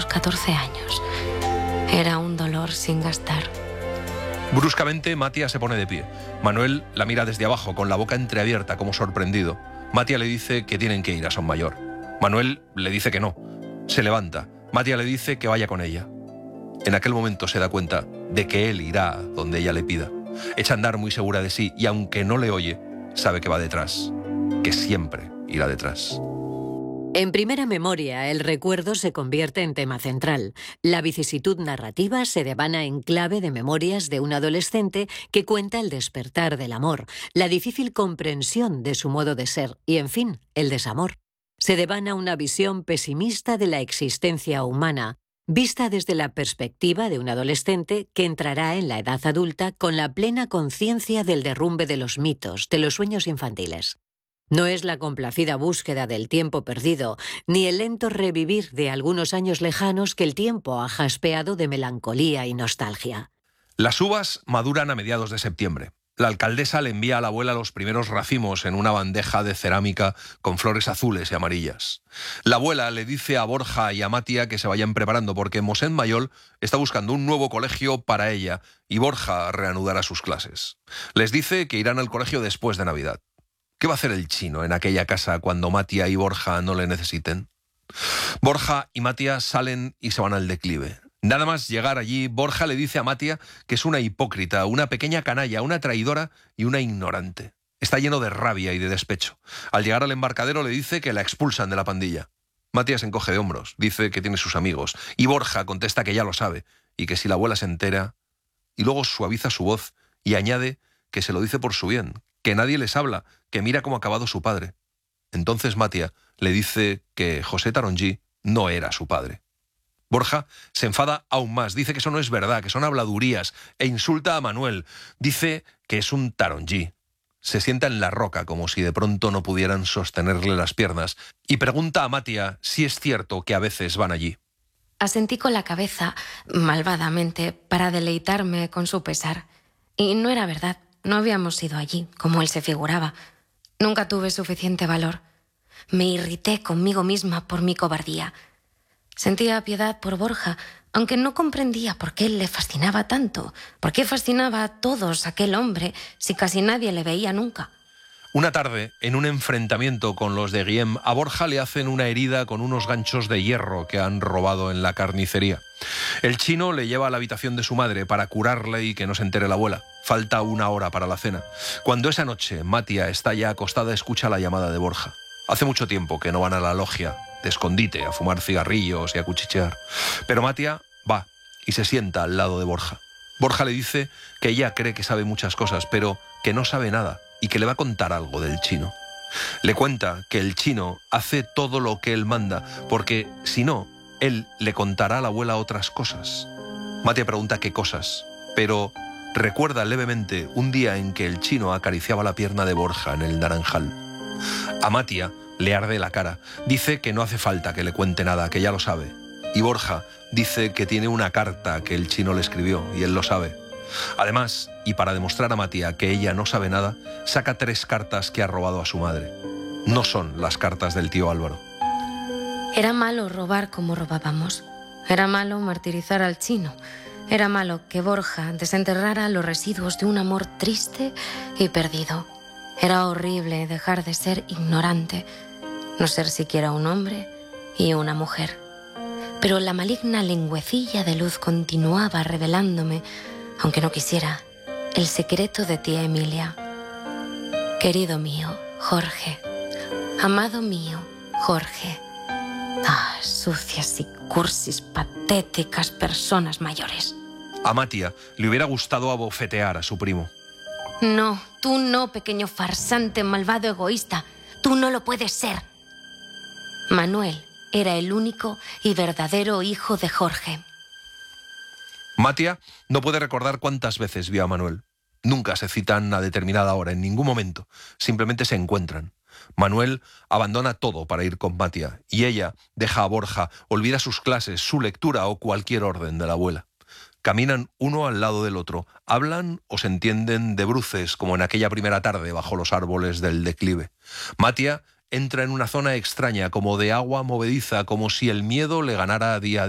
los 14 años. Era un dolor sin gastar. Bruscamente, Matia se pone de pie. Manuel la mira desde abajo, con la boca entreabierta, como sorprendido. Matia le dice que tienen que ir a Son Mayor. Manuel le dice que no. Se levanta. Matia le dice que vaya con ella. En aquel momento se da cuenta de que él irá donde ella le pida. Echa a andar muy segura de sí y, aunque no le oye, sabe que va detrás, que siempre irá detrás. En Primera Memoria, el recuerdo se convierte en tema central. La vicisitud narrativa se devana en clave de memorias de un adolescente que cuenta el despertar del amor, la difícil comprensión de su modo de ser y, en fin, el desamor. Se devana una visión pesimista de la existencia humana, vista desde la perspectiva de un adolescente que entrará en la edad adulta con la plena conciencia del derrumbe de los mitos, de los sueños infantiles. No es la complacida búsqueda del tiempo perdido, ni el lento revivir de algunos años lejanos que el tiempo ha jaspeado de melancolía y nostalgia. Las uvas maduran a mediados de septiembre. La alcaldesa le envía a la abuela los primeros racimos en una bandeja de cerámica con flores azules y amarillas. La abuela le dice a Borja y a Matia que se vayan preparando porque Mosén Mayol está buscando un nuevo colegio para ella y Borja reanudará sus clases. Les dice que irán al colegio después de Navidad. ¿Qué va a hacer el chino en aquella casa cuando Matia y Borja no le necesiten? Borja y Matia salen y se van al declive. Nada más llegar allí, Borja le dice a Matia que es una hipócrita, una pequeña canalla, una traidora y una ignorante. Está lleno de rabia y de despecho. Al llegar al embarcadero le dice que la expulsan de la pandilla. Matia se encoge de hombros, dice que tiene sus amigos, y Borja contesta que ya lo sabe, y que si la abuela se entera... Y luego suaviza su voz y añade que se lo dice por su bien, que nadie les habla, que mira cómo ha acabado su padre. Entonces Matia le dice que José Tarongí no era su padre. Borja se enfada aún más, dice que eso no es verdad, que son habladurías, e insulta a Manuel. Dice que es un Tarongí. Se sienta en la roca como si de pronto no pudieran sostenerle las piernas y pregunta a Matia si es cierto que a veces van allí. Asentí con la cabeza, malvadamente, para deleitarme con su pesar. Y no era verdad. No habíamos ido allí, como él se figuraba. Nunca tuve suficiente valor. Me irrité conmigo misma por mi cobardía. Sentía piedad por Borja, aunque no comprendía por qué le fascinaba tanto. ¿Por qué fascinaba a todos aquel hombre si casi nadie le veía nunca? Una tarde, en un enfrentamiento con los de Guillem, a Borja le hacen una herida con unos ganchos de hierro que han robado en la carnicería. El chino le lleva a la habitación de su madre para curarle y que no se entere la abuela. Falta una hora para la cena. Cuando esa noche Matia está ya acostada, escucha la llamada de Borja. Hace mucho tiempo que no van a la logia, de escondite, a fumar cigarrillos y a cuchichear. Pero Matia va y se sienta al lado de Borja. Borja le dice que ella cree que sabe muchas cosas, pero que no sabe nada y que le va a contar algo del chino. Le cuenta que el chino hace todo lo que él manda, porque si no, él le contará a la abuela otras cosas. Matia pregunta qué cosas, pero recuerda levemente un día en que el chino acariciaba la pierna de Borja en el naranjal. A Matia le arde la cara. Dice que no hace falta que le cuente nada, que ya lo sabe. Y Borja dice que tiene una carta que el chino le escribió y él lo sabe. Además, y para demostrar a Matia que ella no sabe nada, saca 3 cartas que ha robado a su madre. No son las cartas del tío Álvaro. Era malo robar como robábamos. Era malo martirizar al chino. Era malo que Borja desenterrara los residuos de un amor triste y perdido. Era horrible dejar de ser ignorante, no ser siquiera un hombre y una mujer. Pero la maligna lengüecilla de luz continuaba revelándome, aunque no quisiera, el secreto de tía Emilia. Querido mío, Jorge. Amado mío, Jorge. Ah, sucias y cursis, patéticas personas mayores. A Matia le hubiera gustado abofetear a su primo. No, tú no, pequeño farsante, malvado, egoísta. Tú no lo puedes ser. Manuel era el único y verdadero hijo de Jorge. Matia no puede recordar cuántas veces vio a Manuel. Nunca se citan a determinada hora, en ningún momento. Simplemente se encuentran. Manuel abandona todo para ir con Matia y ella deja a Borja, olvida sus clases, su lectura o cualquier orden de la abuela. Caminan uno al lado del otro, hablan o se entienden de bruces como en aquella primera tarde bajo los árboles del declive. Matia entra en una zona extraña, como de agua movediza, como si el miedo le ganara día a día.